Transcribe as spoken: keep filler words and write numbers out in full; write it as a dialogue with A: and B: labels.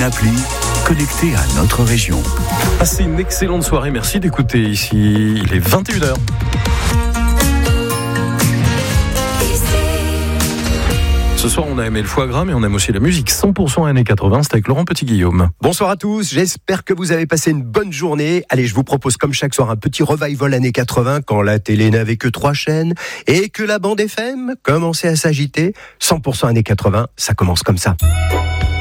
A: appli connectée à notre région.
B: Passez une excellente soirée, merci d'écouter ici, il est vingt et une heures. Ce soir, on a aimé le foie gras, mais on aime aussi la musique. cent pour cent années quatre-vingts, c'est avec Laurent Petit-Guillaume.
C: Bonsoir à tous, j'espère que vous avez passé une bonne journée. Allez, je vous propose comme chaque soir un petit revival années quatre-vingts, quand la télé n'avait que trois chaînes et que la bande F M commençait à s'agiter. cent pour cent années quatre-vingts, ça commence comme ça.